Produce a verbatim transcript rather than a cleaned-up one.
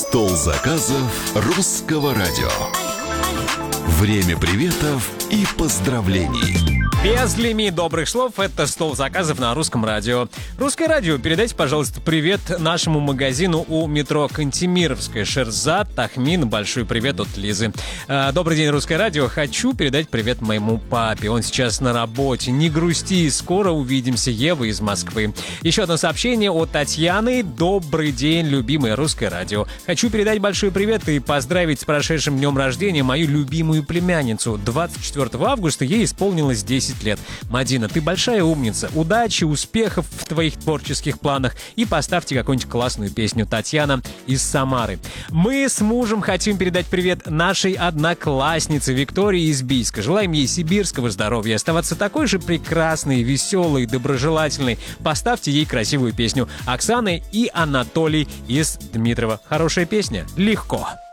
Стол заказов русского радио. Время приветов и поздравлений. Без лимит добрых слов — это стол заказов на русском радио. Русское радио, передайте, пожалуйста, привет нашему магазину у метро Кантемировская. Шерзат, Тахмин, большой привет от Лизы. Добрый день, Русское радио. Хочу передать привет моему папе. Он сейчас на работе. Не грусти, скоро увидимся. Ева из Москвы. Еще одно сообщение от Татьяны. Добрый день, любимое Русское радио. Хочу передать большой привет и поздравить с прошедшим днем рождения мою любимую племянницу. двадцать четвёртого августа ей исполнилось десять лет. Мадина, ты большая умница. Удачи, успехов в твоих творческих планах. И поставьте какую-нибудь классную песню. Татьяна из Самары. Мы с мужем хотим передать привет нашей однокласснице Виктории из Бийска. Желаем ей сибирского здоровья, оставаться такой же прекрасной, веселой, доброжелательной. Поставьте ей красивую песню. Оксана и Анатолий из Дмитрова. Хорошая песня. Легко.